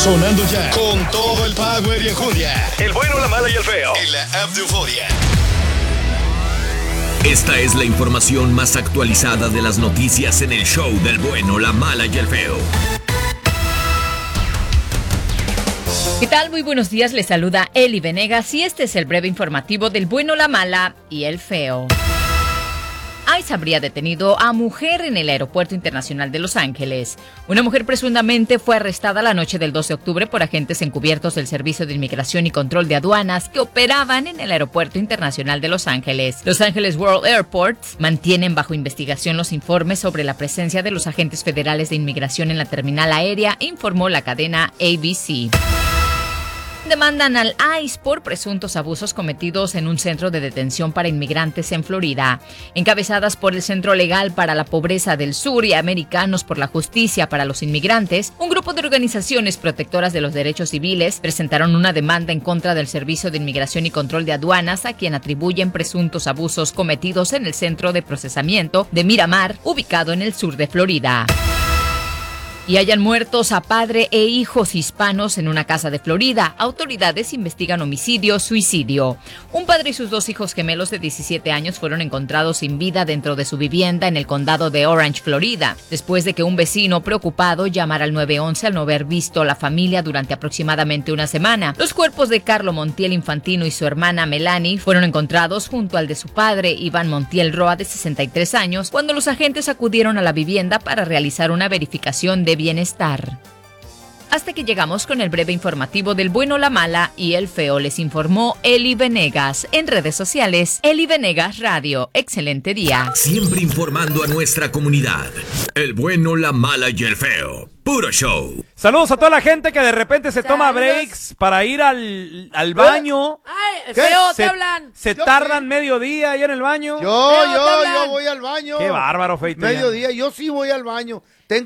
Sonando ya con todo el power y enjundia. El bueno, la mala y el feo. En la app de Euforia. Esta es la información más actualizada de las noticias en el show del bueno, la mala y el feo. ¿Qué tal? Muy buenos días, les saluda Eli Venegas y este es el breve informativo del bueno, la mala y el feo. ICE habría detenido a mujer en el Aeropuerto Internacional de Los Ángeles. Una mujer presuntamente fue arrestada la noche del 2 de octubre por agentes encubiertos del Servicio de Inmigración y Control de Aduanas que operaban en el Aeropuerto Internacional de Los Ángeles. Los Ángeles World Airports mantienen bajo investigación los informes sobre la presencia de los agentes federales de inmigración en la terminal aérea, informó la cadena ABC. Demandan al ICE por presuntos abusos cometidos en un centro de detención para inmigrantes en Florida. Encabezadas por el Centro Legal para la Pobreza del Sur y Americanos por la Justicia para los Inmigrantes, un grupo de organizaciones protectoras de los derechos civiles presentaron una demanda en contra del Servicio de Inmigración y Control de Aduanas, a quien atribuyen presuntos abusos cometidos en el centro de procesamiento de Miramar, ubicado en el sur de Florida. Y hayan muertos a padre e hijos hispanos en una casa de Florida. Autoridades investigan homicidio-suicidio. Un padre y sus dos hijos gemelos de 17 años fueron encontrados sin vida dentro de su vivienda en el condado de Orange, Florida, después de que un vecino preocupado llamara al 911 al no haber visto a la familia durante aproximadamente una semana. Los cuerpos de Carlo Montiel Infantino y su hermana Melanie fueron encontrados junto al de su padre, Iván Montiel Roa, de 63 años, cuando los agentes acudieron a la vivienda para realizar una verificación de bienestar. Hasta que llegamos con el breve informativo del bueno, la mala y el feo, les informó Eli Venegas. En redes sociales, Eli Venegas Radio. Excelente día. Siempre informando a nuestra comunidad. El bueno, la mala y el feo. Puro show. Saludos a toda la gente que de repente se toma breaks para ir al baño. Ay, feo, te hablan. Se tardan mediodía ahí en el baño. Feo, te Yo hablan. voy al baño. Qué bárbaro, Feito. Mediodía, yo sí voy al baño.